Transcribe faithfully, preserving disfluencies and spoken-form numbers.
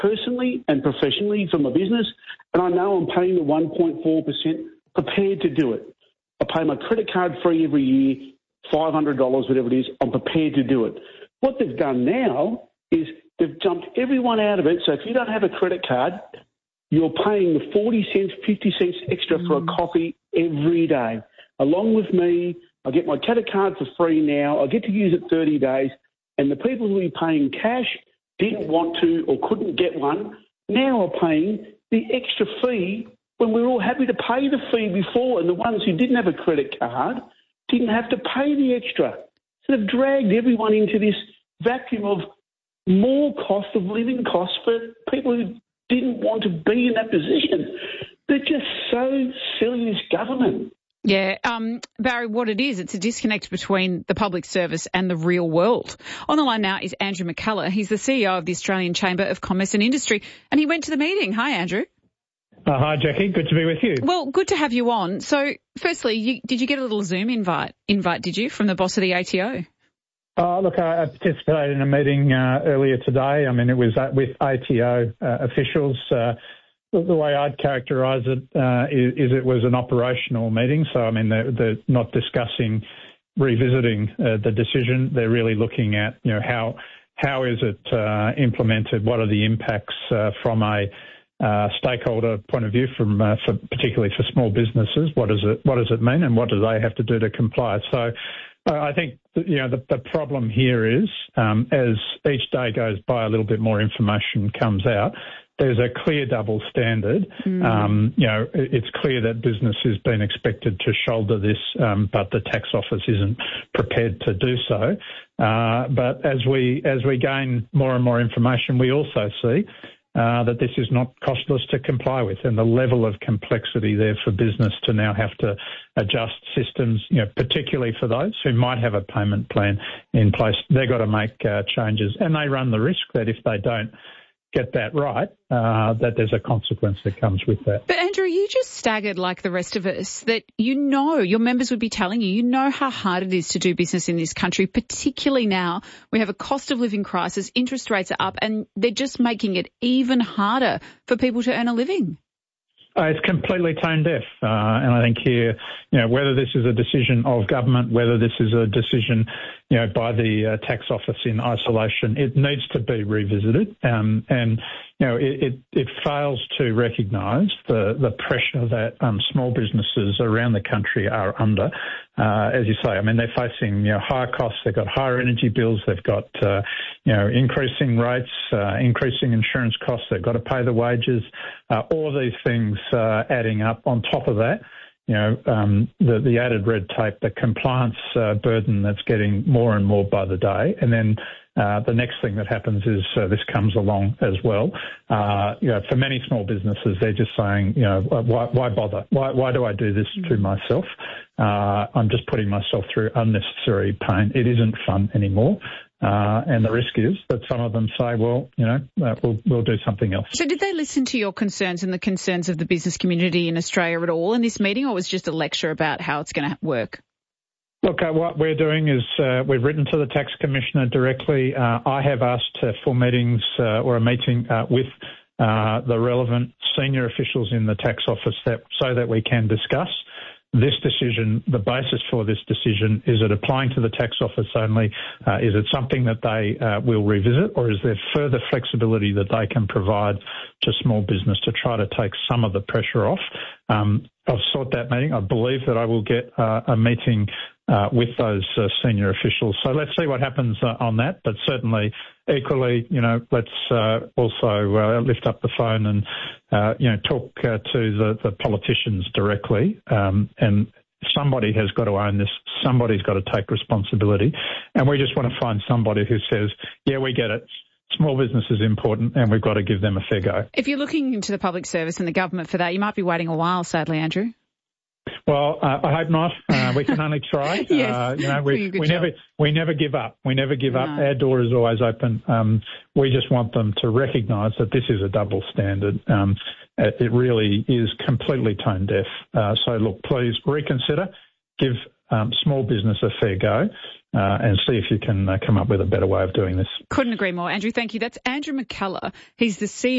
personally and professionally for my business, and I know I'm paying the one point four percent, prepared to do it. I pay my credit card free every year, five hundred dollars, whatever it is. I'm prepared to do it. What they've done now is they've jumped everyone out of it. So if you don't have a credit card, you're paying the forty cents, fifty cents extra mm. for a coffee every day. Along with me, I get my credit card for free now. I get to use it thirty days. And the people who were paying cash, didn't want to or couldn't get one, now are paying the extra fee when we were all happy to pay the fee before, and the ones who didn't have a credit card didn't have to pay the extra. So they've dragged everyone into this vacuum of more cost of living costs for people who didn't want to be in that position. They're just so silly, this government. Yeah, um, Barry, what it is, it's a disconnect between the public service and the real world. On the line now is Andrew McCullough. He's the C E O of the Australian Chamber of Commerce and Industry, and he went to the meeting. Hi, Andrew. Uh, hi, Jackie. Good to be with you. Well, good to have you on. So, firstly, you, did you get a little Zoom invite, invite, did you, from the boss of the A T O? Uh, look, I participated in a meeting uh, earlier today. I mean, it was uh, with A T O uh, officials. Uh, The way I'd characterise it uh, is, is it was an operational meeting. So, I mean, they're, they're not discussing revisiting uh, the decision. They're really looking at, you know, how how is it uh, implemented? What are the impacts uh, from a uh, stakeholder point of view, from uh, for, particularly for small businesses? What does it what does it mean, and what do they have to do to comply? So, uh, I think you know the, the problem here is um, as each day goes by, a little bit more information comes out. There's a clear double standard. Mm. Um, you know, it's clear that business has been expected to shoulder this, um, but the tax office isn't prepared to do so. Uh, but as we as we gain more and more information, we also see uh, that this is not costless to comply with, and the level of complexity there for business to now have to adjust systems, you know, particularly for those who might have a payment plan in place. They've got to make uh, changes, and they run the risk that if they don't get that right, uh, that there's a consequence that comes with that. But Andrew, you just staggered like the rest of us that you know, your members would be telling you, you know how hard it is to do business in this country, particularly now we have a cost of living crisis, interest rates are up, and they're just making it even harder for people to earn a living. Uh, it's completely tone deaf, uh, and I think here, you know, whether this is a decision of government, whether this is a decision, you know, by the uh, tax office in isolation, it needs to be revisited, um, and you know, it, it, it fails to recognise the the pressure that um, small businesses around the country are under. Uh, as you say, I mean, they're facing you know higher costs, they've got higher energy bills, they've got uh, you know increasing rates, uh, increasing insurance costs, they've got to pay the wages, uh, all these things uh, adding up. On top of that, you know, um, the, the added red tape, the compliance uh, burden that's getting more and more by the day, and then uh, the next thing that happens is uh, this comes along as well. Uh, you know, for many small businesses, they're just saying, you know, why, why bother? Why, why do I do this to myself? Uh, I'm just putting myself through unnecessary pain. It isn't fun anymore. Uh, and the risk is that some of them say, well, you know, uh, we'll, we'll do something else. So did they listen to your concerns and the concerns of the business community in Australia at all in this meeting, or was it just a lecture about how it's going to work? Look, uh, what we're doing is uh, we've written to the Tax Commissioner directly. Uh, I have asked uh, for meetings uh, or a meeting uh, with uh, the relevant senior officials in the tax office that, so that we can discuss this decision. The basis for this decision, is it applying to the tax office only? Uh, is it something that they uh, will revisit, or is there further flexibility that they can provide to small business to try to take some of the pressure off? Um, I've sought that meeting. I believe that I will get uh, a meeting uh, with those uh, senior officials. So let's see what happens uh, on that. But certainly, equally, you know, let's uh, also uh, lift up the phone and, uh, you know, talk uh, to the, the politicians directly. Um, and somebody has got to own this. Somebody's got to take responsibility. And we just want to find somebody who says, yeah, we get it. Small business is important and we've got to give them a fair go. If you're looking into the public service and the government for that, you might be waiting a while, sadly, Andrew. Well, uh, I hope not. Uh, we can only try. yes. Uh, you know, we, we job. never we never give up. We never give no. up. Our door is always open. Um, we just want them to recognise that this is a double standard. Um, it, it really is completely tone deaf. Uh, so, look, please reconsider. Give um, small business a fair go. Uh, and see if you can uh, come up with a better way of doing this. Couldn't agree more. Andrew, thank you. That's Andrew McCullough. He's the C E O